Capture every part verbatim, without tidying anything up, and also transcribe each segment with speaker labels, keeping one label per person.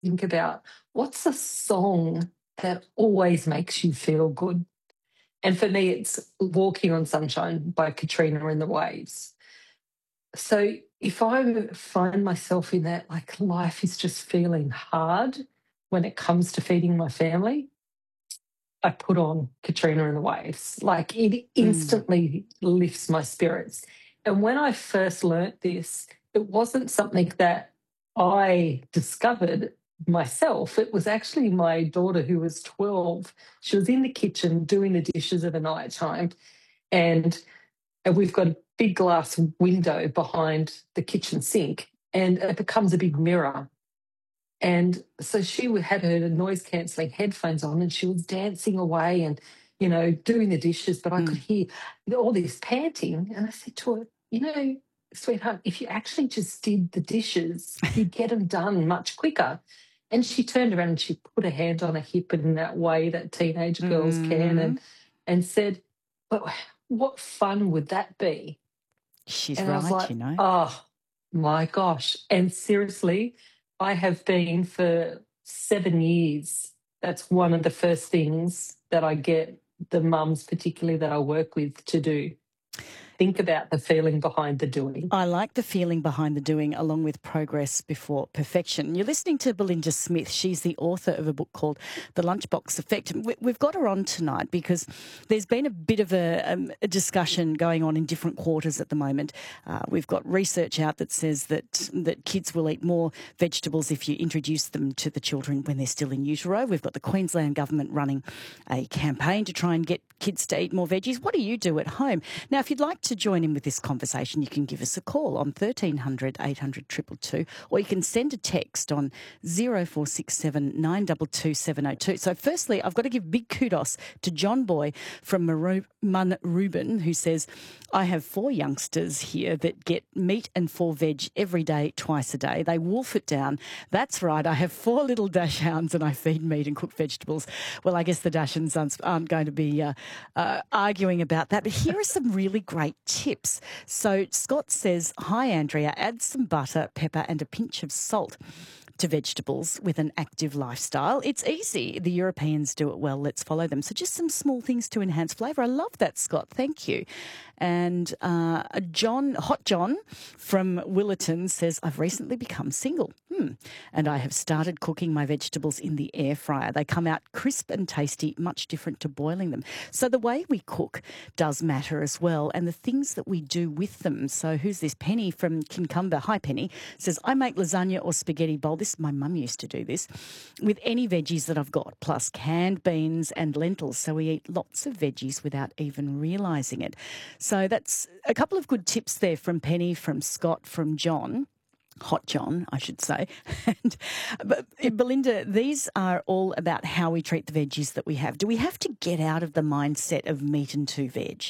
Speaker 1: think about what's a song that always makes you feel good. And for me, it's Walking on Sunshine by Katrina and the Waves. So if I find myself in that, like life is just feeling hard when it comes to feeding my family, I put on Katrina and the Waves. Like it
Speaker 2: Mm.
Speaker 1: instantly lifts my spirits. And when I first learnt this, it wasn't something that I discovered myself. It was actually my daughter who was twelve. She was in the kitchen doing the dishes at a night time. And and we've got a big glass window behind the kitchen sink, and it becomes a big mirror. And so she had her noise cancelling headphones on and she was dancing away and, you know, doing the dishes, but I could
Speaker 2: Mm.
Speaker 1: hear all this panting. And I said to her, you know, sweetheart, if you actually just did the dishes, you'd get them done much quicker. And she turned around and she put a hand on her hip in that way that teenage girls can
Speaker 2: Mm.
Speaker 1: and and said, but what fun would that be?
Speaker 2: She's
Speaker 1: And I was
Speaker 2: right,
Speaker 1: like,
Speaker 2: you know.
Speaker 1: oh my gosh. And seriously, I have been for seven years. That's one of the first things that I get the mums, particularly that I work with, to do. Think about the feeling behind the doing.
Speaker 2: I like the feeling behind the doing along with progress before perfection. You're listening to Belinda Smith. She's the author of a book called The Lunchbox Effect. We- We've got her on tonight because there's been a bit of a, um, a discussion going on in different quarters at the moment. Uh, we've got research out that says that, that kids will eat more vegetables if you introduce them to the children when they're still in utero. We've got the Queensland government running a campaign to try and get kids to eat more veggies. What do you do at home? Now, if you'd like to join in with this conversation, you can give us a call on thirteen hundred eight hundred two two two, or you can send a text on zero four six seven nine two two seven zero two. So firstly, I've got to give big kudos to John Boy from Maru- Munrooban, who says, I have four youngsters here that get meat and four veg every day, twice a day. They wolf it down. That's right, I have four little dachshunds and I feed meat and cook vegetables. Well, I guess the dachshunds aren't going to be uh, uh, arguing about that, but here are some really great tips. So Scott says, hi, Andrea, add some butter, pepper and a pinch of salt to vegetables with an active lifestyle. It's easy. The Europeans do it well. Let's follow them. So just some small things to enhance flavour. I love that, Scott. Thank you. And uh, John, Hot John from Willerton says, I've recently become single. Hmm. And I have started cooking my vegetables in the air fryer. They come out crisp and tasty, much different to boiling them. So the way we cook does matter as well, and the things that we do with them. So who's this? Penny from Kincumber. Hi, Penny. Says, I make lasagna or spaghetti bowl. This, my mum used to do this, with any veggies that I've got, plus canned beans and lentils. So we eat lots of veggies without even realising it. So that's a couple of good tips there from Penny, from Scott, from John. Hot John, I should say. And, but Belinda, these are all about how we treat the veggies that we have. Do we have to get out of the mindset of meat and two veg?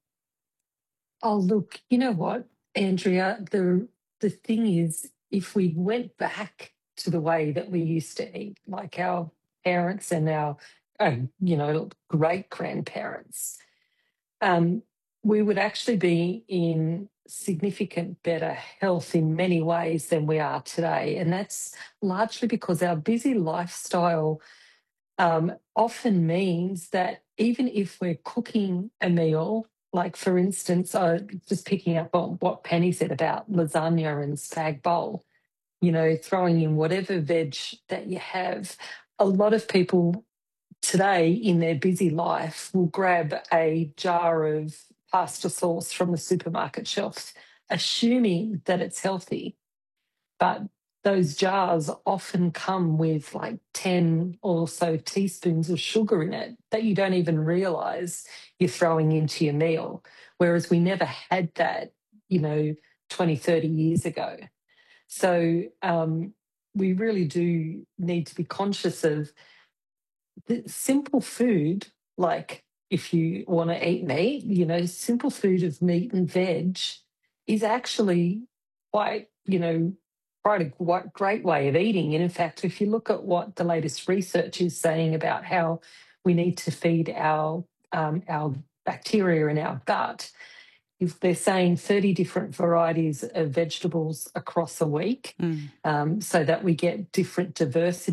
Speaker 1: Oh, look, you know what, Andrea? The the thing is, if we went back to the way that we used to eat, like our parents and our, um, you know, great grandparents, um, we would actually be in significant better health in many ways than we are today. And that's largely because our busy lifestyle um, often means that even if we're cooking a meal, like for instance, uh, just picking up on what Penny said about lasagna and spag bowl, you know, throwing in whatever veg that you have, a lot of people today in their busy life will grab a jar of pasta sauce from the supermarket shelf, assuming that it's healthy. But those jars often come with like ten or so teaspoons of sugar in it that you don't even realize you're throwing into your meal. Whereas we never had that, you know, twenty, thirty years ago. So um, we really do need to be conscious of the simple food, like if you want to eat meat, you know, simple food of meat and veg is actually quite, you know, quite a quite great way of eating. And in fact, if you look at what the latest research is saying about how we need to feed our um, our bacteria in our gut, if they're saying thirty different varieties of vegetables across a week,
Speaker 2: Mm.
Speaker 1: um, so that we get different diversity